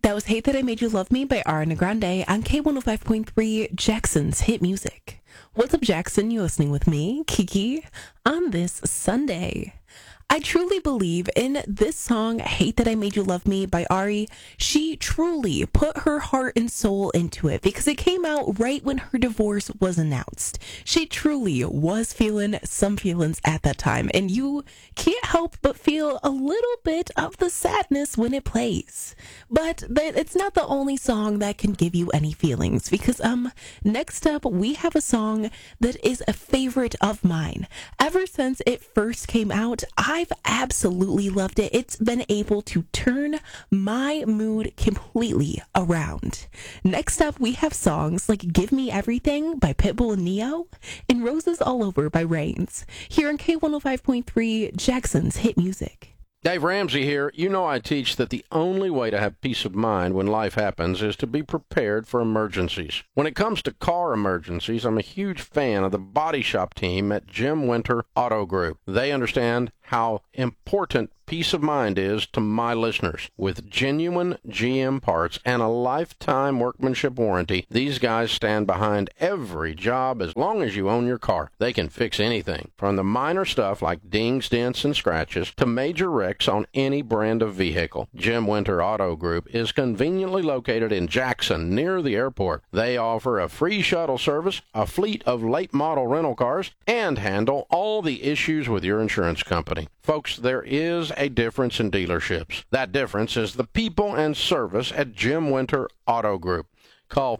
That was Hate That I Made You Love Me by Ariana Grande on K105.3, Jackson's Hit Music. What's up, Jackson? You listening with me, Kiki, on this Sunday. I truly believe in this song, Hate That I Made You Love Me by Ari. She truly put her heart and soul into it because it came out right when her divorce was announced. She truly was feeling some feelings at that time, and you can't help but feel a little bit of the sadness when it plays. But it's not the only song that can give you any feelings because next up we have a song that is a favorite of mine. Ever since it first came out, I've absolutely loved it. It's been able to turn my mood completely around. Next up, we have songs like Give Me Everything by Pitbull and Neo and Roses All Over by Reigns. Here on K105.3, Jackson's Hit Music. Dave Ramsey here. You know I teach that the only way to have peace of mind when life happens is to be prepared for emergencies. When it comes to car emergencies, I'm a huge fan of the body shop team at Jim Winter Auto Group. They understand how important peace of mind is to my listeners. With genuine GM parts and a lifetime workmanship warranty, these guys stand behind every job as long as you own your car. They can fix anything, from the minor stuff like dings, dents, and scratches to major wrecks on any brand of vehicle. Jim Winter Auto Group is conveniently located in Jackson, near the airport. They offer a free shuttle service, a fleet of late model rental cars, and handle all the issues with your insurance company. Folks, there is a difference in dealerships. That difference is the people and service at Jim Winter Auto Group. Call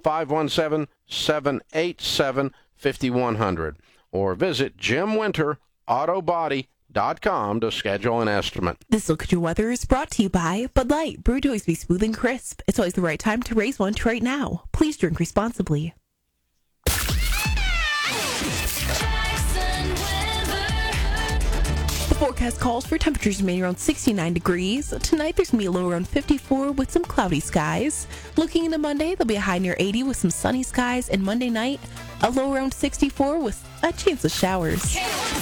517-787-5100 or visit JimWinterAutobody.com to schedule an estimate. This Look at Your Weather is brought to you by Bud Light. Brewed to always be smooth and crisp. It's always the right time to raise one right now. Please drink responsibly. Forecast calls for temperatures remaining around 69 degrees. Tonight, there's going to be a low around 54 with some cloudy skies. Looking into Monday, there'll be a high near 80 with some sunny skies. And Monday night, a low around 64 with a chance of showers.